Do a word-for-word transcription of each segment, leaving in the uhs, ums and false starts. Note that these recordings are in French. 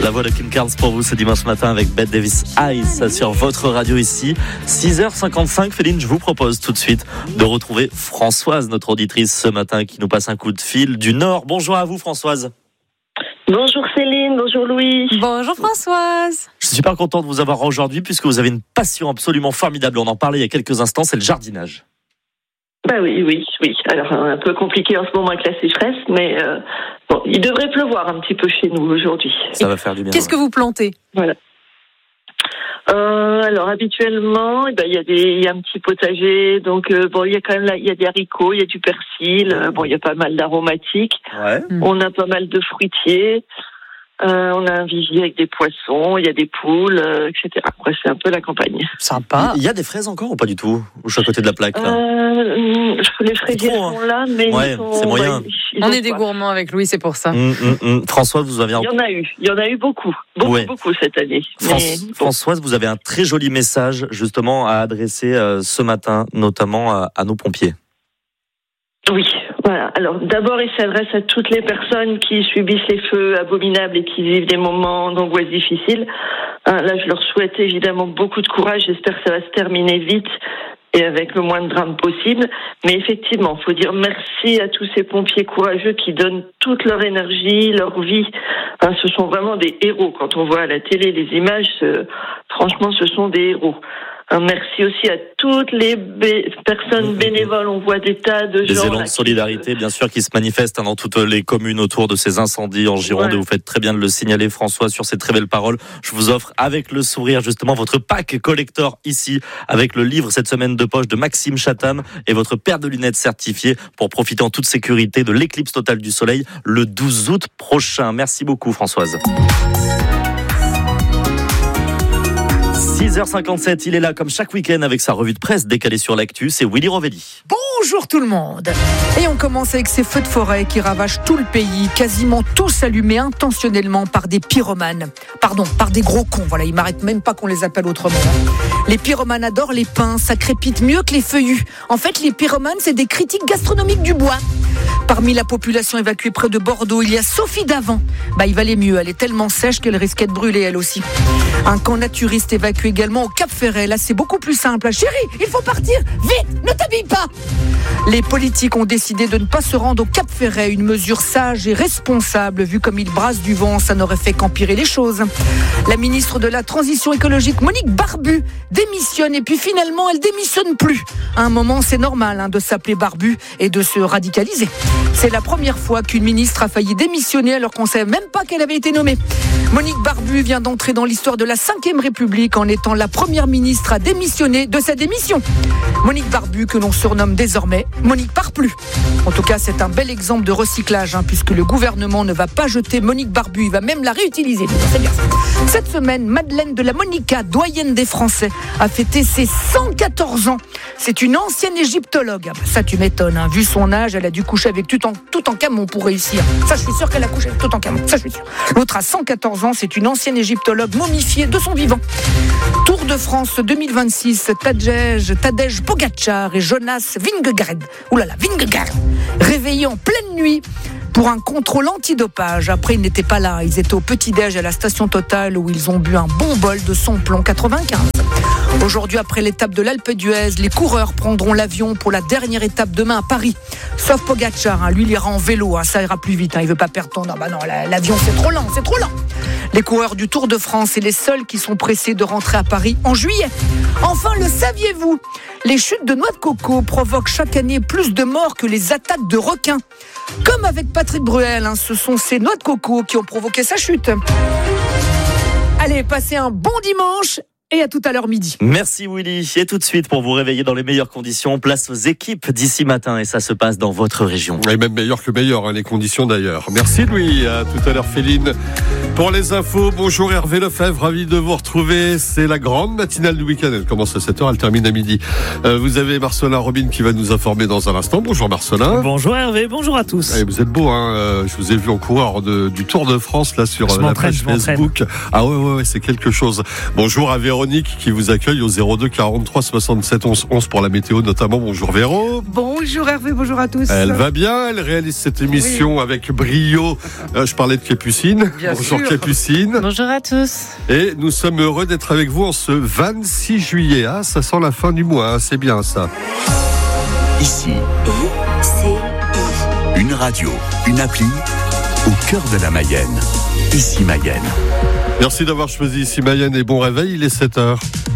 La voix de Kim Carnes pour vous ce dimanche matin avec Bette Davis Eyes sur votre radio ici. six heures cinquante-cinq, Féline, je vous propose tout de suite de retrouver Françoise, notre auditrice ce matin qui nous passe un coup de fil du Nord. Bonjour à vous Françoise. Bonjour Céline, bonjour Louis. Bonjour Françoise. Je suis super content de vous avoir aujourd'hui puisque vous avez une passion absolument formidable. On en parlait il y a quelques instants, c'est le jardinage. Bah oui, oui, oui. Alors un peu compliqué en ce moment avec la sécheresse, mais euh, bon, il devrait pleuvoir un petit peu chez nous aujourd'hui. Ça va faire du bien. Qu'est-ce que vous plantez ? Voilà. Euh, alors habituellement, eh ben, il y a des, il y a un petit potager, donc euh, bon, il y a quand même là, il y a des haricots, il y a du persil, euh, bon, il y a pas mal d'aromatiques. Ouais. On a pas mal de fruitiers. Euh, on a un vivier avec des poissons, il y a des poules, euh, et cetera. Après, c'est un peu la campagne. Sympa. Il y a des fraises encore ou pas du tout ? Ou je suis à côté de la plaque là. euh, Les fraisiers trop, hein. sont là, mais ouais, ils sont, c'est moyen. Ouais, ils on est pas. des gourmands avec Louis, c'est pour ça. Mmh, mmh, mmh. Françoise, vous avez un... Il y en a eu, il y en a eu beaucoup, beaucoup, ouais. beaucoup cette année. Fran- mais... Françoise, vous avez un très joli message justement à adresser euh, ce matin, notamment à, à nos pompiers. Oui, voilà. Alors d'abord, il s'adresse à toutes les personnes qui subissent les feux abominables et qui vivent des moments d'angoisse difficiles. Hein, là, je leur souhaite évidemment beaucoup de courage. J'espère que ça va se terminer vite et avec le moins de drames possible. Mais effectivement, il faut dire merci à tous ces pompiers courageux qui donnent toute leur énergie, leur vie. Hein, ce sont vraiment des héros. Quand on voit à la télé les images, ce, franchement, ce sont des héros. Merci aussi à toutes les bé- personnes bénévoles. On voit des tas de des gens. Des élans de solidarité, bien sûr, qui se manifestent dans toutes les communes autour de ces incendies en Gironde. Ouais. Et vous faites très bien de le signaler, François, sur ces très belles paroles. Je vous offre avec le sourire, justement, votre pack collector ici, avec le livre cette semaine de poche de Maxime Chatham et votre paire de lunettes certifiées pour profiter en toute sécurité de l'éclipse totale du soleil le douze août prochain. Merci beaucoup, Françoise. six heures cinquante-sept, il est là comme chaque week-end avec sa revue de presse décalée sur l'actu, c'est Willy Rovelli. Bonjour tout le monde. Et on commence avec ces feux de forêt qui ravagent tout le pays, quasiment tous allumés intentionnellement par des pyromanes. Pardon, par des gros cons, voilà, ils m'arrêtent même pas qu'on les appelle autrement. Les pyromanes adorent les pins, ça crépite mieux que les feuillus. En fait, les pyromanes, c'est des critiques gastronomiques du bois. Parmi la population évacuée près de Bordeaux, il y a Sophie Davant. Bah, il valait mieux, elle est tellement sèche qu'elle risquait de brûler elle aussi. Un camp naturiste évacué également au Cap Ferret. Là, c'est beaucoup plus simple. Chérie, il faut partir, vite, ne t'habille pas. Les politiques ont décidé de ne pas se rendre au Cap Ferret, une mesure sage et responsable. Vu comme il brasse du vent, ça n'aurait fait qu'empirer les choses. La ministre de la Transition écologique, Monique Barbu, démissionne et puis finalement, elle démissionne plus. À un moment, c'est normal hein, de s'appeler Barbu et de se radicaliser. C'est la première fois qu'une ministre a failli démissionner alors qu'on ne savait même pas qu'elle avait été nommée. Monique Barbu vient d'entrer dans l'histoire de la cinquième République en étant la première ministre à démissionner de sa démission. Monique Barbu, que l'on surnomme désormais Monique part plus. En tout cas, c'est un bel exemple de recyclage, hein, puisque le gouvernement ne va pas jeter Monique Barbu, il va même la réutiliser. C'est bien. Cette semaine, Madeleine de la Monica, doyenne des Français, a fêté ses cent quatorze ans. C'est une ancienne égyptologue. Ah bah ça, tu m'étonnes. Hein. Vu son âge, elle a dû coucher avec tout en, tout en camon pour réussir. Ça, je suis sûr qu'elle a couché avec tout en camon. Ça, je suis sûr. L'autre a cent quatorze ans. C'est une ancienne égyptologue momifiée de son vivant. Tour de France deux mille vingt-six. Tadej, Tadej Pogacar et Jonas Vingegaard. Ouh là là, Vingegaard. Réveillés en pleine nuit pour un contrôle antidopage. Après, ils n'étaient pas là. Ils étaient au petit-déj à la station Total où ils ont bu un bon bol de Samplon quatre-vingt-quinze. Aujourd'hui, après l'étape de l'Alpe d'Huez, les coureurs prendront l'avion pour la dernière étape demain à Paris. Sauf Pogacar, hein, lui, il ira en vélo, hein, ça ira plus vite. Hein, il veut pas perdre ton... Non, bah non, l'avion, c'est trop lent, c'est trop lent. Les coureurs du Tour de France, c'est les seuls qui sont pressés de rentrer à Paris en juillet. Enfin, le saviez-vous ? Les chutes de noix de coco provoquent chaque année plus de morts que les attaques de requins. Comme avec Patrick Bruel, hein, ce sont ces noix de coco qui ont provoqué sa chute. Allez, passez un bon dimanche. Et à tout à l'heure midi. Merci Willy. Et tout de suite, pour vous réveiller dans les meilleures conditions, place aux équipes d'ici matin. Et ça se passe dans votre région. Et même meilleur que meilleur, hein, les conditions d'ailleurs. Merci Louis. À tout à l'heure Féline. Pour les infos, bonjour Hervé Lefebvre. Ravi de vous retrouver. C'est la grande matinale du week-end. Elle commence à sept heures, elle termine à midi. Euh, vous avez Marcelin Robin qui va nous informer dans un instant. Bonjour Marcelin. Bonjour Hervé, bonjour à tous. Allez, vous êtes beau, hein. Euh, je vous ai vu en coureur de, du Tour de France là sur je la page Facebook. Ah ouais, ouais, ouais, c'est quelque chose. Bonjour à Véro. Véronique qui vous accueille au zéro deux quarante-trois soixante-sept onze onze pour la météo notamment. Bonjour Véro. Bonjour Hervé, bonjour à tous. Elle va bien, elle réalise cette émission oui. avec brio. Euh, je parlais de Capucine. Bien bonjour sûr. Capucine. Bonjour à tous. Et nous sommes heureux d'être avec vous en ce vingt-six juillet. Ah, ça sent la fin du mois, hein, c'est bien ça. Ici, I C I. Une radio, une appli au cœur de la Mayenne. Ici Mayenne. Merci d'avoir choisi Ici Mayenne et bon réveil, il est sept heures.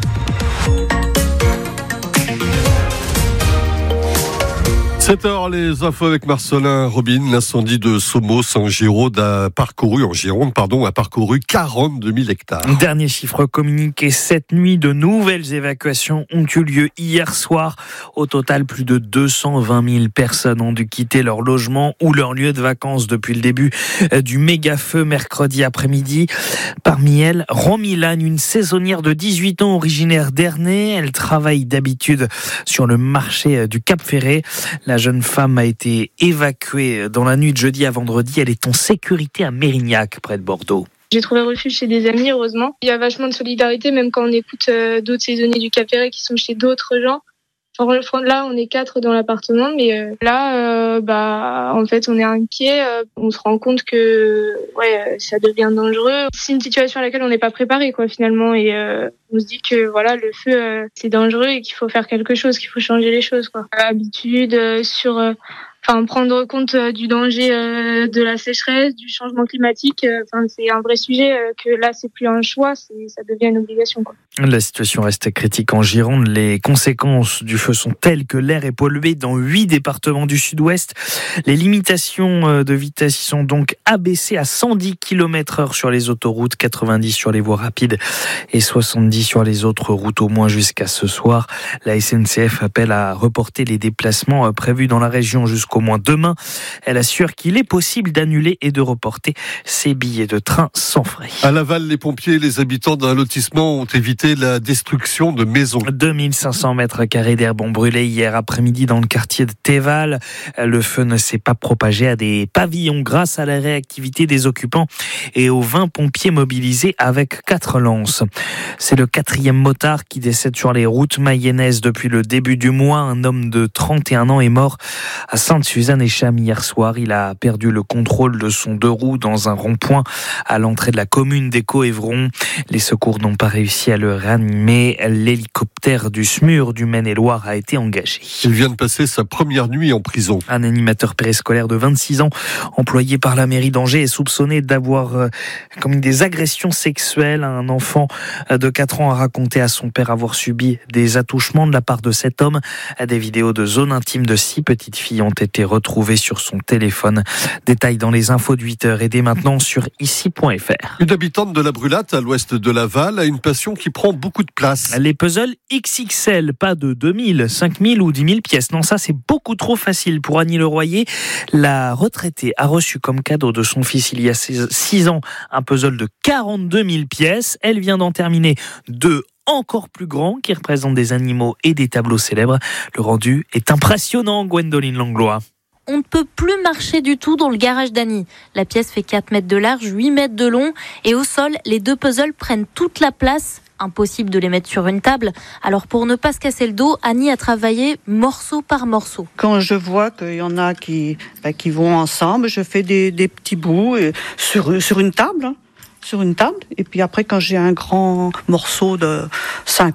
sept heures, les infos avec Marcelin Robin. L'incendie de Somos en Gironde a parcouru, en Gironde, pardon, a parcouru quarante-deux mille hectares. Dernier chiffre communiqué cette nuit, de nouvelles évacuations ont eu lieu hier soir. Au total, plus de deux cent vingt mille personnes ont dû quitter leur logement ou leur lieu de vacances depuis le début du méga-feu mercredi après-midi. Parmi elles, Romilane, une saisonnière de dix-huit ans originaire d'Ernée. Elle travaille d'habitude sur le marché du Cap-Ferré. La jeune femme a été évacuée dans la nuit de jeudi à vendredi. Elle est en sécurité à Mérignac, près de Bordeaux. J'ai trouvé refuge chez des amis, heureusement. Il y a vachement de solidarité, même quand on écoute euh, d'autres saisonniers du Cap-Ferré qui sont chez d'autres gens. Genre, là, on est quatre dans l'appartement, mais euh, là, euh, bah, en fait, on est inquiet. Euh, on se rend compte que, ouais, ça devient dangereux. C'est une situation à laquelle on n'est pas préparé, quoi, finalement. Et euh, on se dit que, voilà, le feu, euh, c'est dangereux et qu'il faut faire quelque chose, qu'il faut changer les choses, quoi. Habitude euh, sur. Euh, Enfin, prendre compte euh, du danger euh, de la sécheresse, du changement climatique. Euh, enfin, c'est un vrai sujet euh, que là, c'est plus un choix, c'est, ça devient une obligation, quoi. La situation reste critique en Gironde. Les conséquences du feu sont telles que l'air est pollué dans huit départements du sud-ouest. Les limitations de vitesse sont donc abaissées à cent dix kilomètres heure sur les autoroutes, quatre-vingt-dix sur les voies rapides et soixante-dix sur les autres routes, au moins jusqu'à ce soir. La S N C F appelle à reporter les déplacements prévus dans la région jusqu'au moins demain. Elle assure qu'il est possible d'annuler et de reporter ces billets de train sans frais. À Laval, les pompiers et les habitants d'un lotissement ont évité la destruction de maisons. deux mille cinq cents mètres carrés d'herbe ont brûlé hier après-midi dans le quartier de Théval. Le feu ne s'est pas propagé à des pavillons grâce à la réactivité des occupants et aux vingt pompiers mobilisés avec quatre lances. C'est le quatrième motard qui décède sur les routes mayennaises depuis le début du mois. Un homme de trente et un ans est mort à Sainte-Suzanne-et-Cham hier soir. Il a perdu le contrôle de son deux roues dans un rond-point à l'entrée de la commune d'Écault-Évron. Les secours n'ont pas réussi à le réanimer. L'hélicoptère du S M U R du Maine-et-Loire a été engagé. Il vient de passer sa première nuit en prison. Un animateur périscolaire de vingt-six ans, employé par la mairie d'Angers, est soupçonné d'avoir euh, commis des agressions sexuelles. Un enfant de quatre ans a raconté à son père avoir subi des attouchements de la part de cet homme. Des vidéos de zone intime de six petites filles ont été retrouvées sur son téléphone. Détail dans les infos de huit heures et dès maintenant sur ici point f r. Une habitante de la Brulate, à l'ouest de Laval, a une passion qui prend beaucoup de place. Les puzzles X X L, pas de deux mille, cinq mille ou dix mille pièces. Non, ça c'est beaucoup trop facile pour Annie Leroyer. La retraitée a reçu comme cadeau de son fils il y a six ans un puzzle de quarante-deux mille pièces. Elle vient d'en terminer deux encore plus grands qui représentent des animaux et des tableaux célèbres. Le rendu est impressionnant, Gwendoline Langlois. On ne peut plus marcher du tout dans le garage d'Annie. La pièce fait quatre mètres de large, huit mètres de long et au sol, les deux puzzles prennent toute la place. Impossible de les mettre sur une table. Alors pour ne pas se casser le dos, Annie a travaillé morceau par morceau. Quand je vois qu'il y en a qui, bah, qui vont ensemble, je fais des, des petits bouts euh, sur, sur une table. Hein. sur une table. Et puis après, quand j'ai un grand morceau de cinq